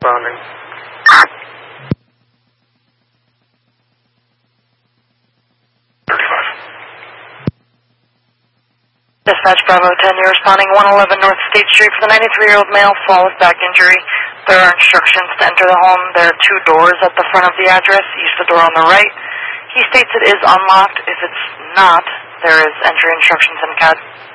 Responding. Dispatch Bravo 10, you're responding 111 North State Street for the 93-year-old male, fall with back injury. There are instructions to enter the home. There are 2 doors at the front of the address. Use the door on the right. He states it is unlocked. If it's not, there is entry instructions in CAD.